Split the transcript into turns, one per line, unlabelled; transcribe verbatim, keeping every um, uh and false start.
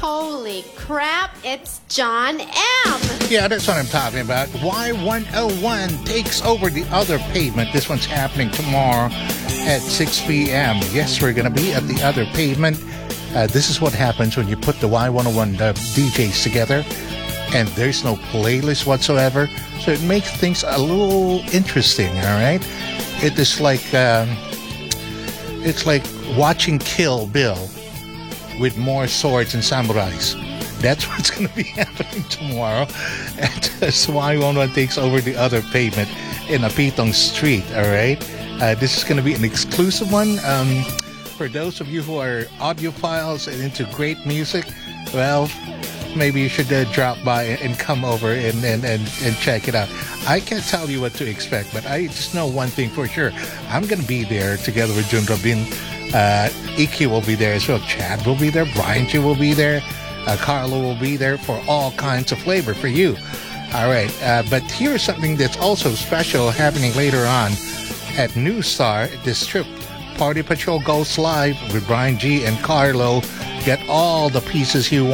Holy crap, it's John M.
Yeah, that's what I'm talking about. Y one oh one takes over the other pavement. This one's happening tomorrow at six p.m. Yes, we're going to be at the other pavement. Uh, this is what happens when you put the Y one oh one uh, D Js together and there's no playlist whatsoever. So it makes things a little interesting, all right? It is like, um, it's like watching Kill Bill with more swords and samurais. That's what's going to be happening tomorrow. And uh, Y one oh one takes over the other pavement in Apitong Street, all right? Uh, this is going to be an exclusive one. Um, for those of you who are audiophiles and into great music, well, maybe you should uh, drop by and come over and, and, and, and check it out. I can't tell you what to expect, but I just know one thing for sure. I'm going to be there together with Jun Robin. Uh, E Q will be there as well. Chad will be there. Brian G will be there. Uh, Carlo will be there for all kinds of flavor for you. All right. Uh, but here's something that's also special happening later on at New Star. This trip, Party Patrol goes live with Brian G and Carlo. Get all the pieces you want.